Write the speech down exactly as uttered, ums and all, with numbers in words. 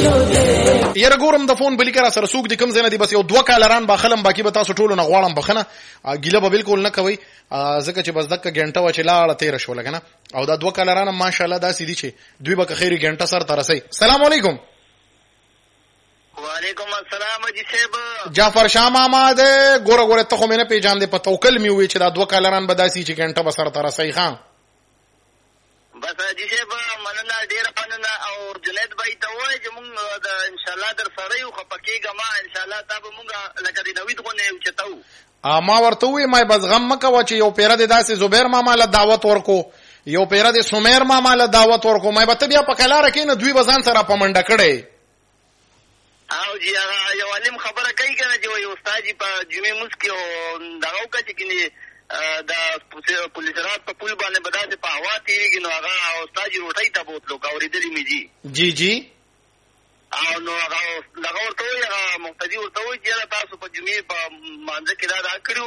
یره ګورم د فون بلی کرا سره سوق د کم زنه دی بس یو دوه کالران باخلم باقی به تاسو ټولو نه غواړم بخنه ګیله به بالکل نه کوي ځکه چې بس دغه غنټه و چې لاړه تیر شو لګنه او دا دوه کالران ماشاءالله دا سیدی چې دوی به خیری غنټه سر ترسي. السلام علیکم. وعلیکم السلام جی صاحب. جعفر شاه ماما ده ګوره ګوره ته خو مې نه پیژان دې په توکل می وی چې دا دوه کالران به داسي چې غنټه به سر ترسي خان. بس جی صاحب مننه ډیر مننه او جنید بھائی ته وای چې مونږ ان شاء الله در سره یو خپکیګه ما ان شاء الله تاسو مونږ لکه د نوید غو نه چتاو. ا ما ورته وی ما بس غم مکه چې یو پیره د داسې زبیر ماما له دعوت ورکو یو پیره د سمیر ماما له دعوت ورکو ما به ته بیا په کلاره کې نه دوی بزان سره په منډه کړي. او جی هغه یو علم خبره کوي کنه چې یو استاد په جمعې مسکی او دغه کوي چې دا پولیس رات په پول باندې بداسه په هوا تیریږي نو هغه استاد روټي ته بوتلو کا اوریدلی می جی جی جی او نو هغه دغه ورته یو مقتدی ورته وي چې تاسو په جمعې په مانځ کې دا کړو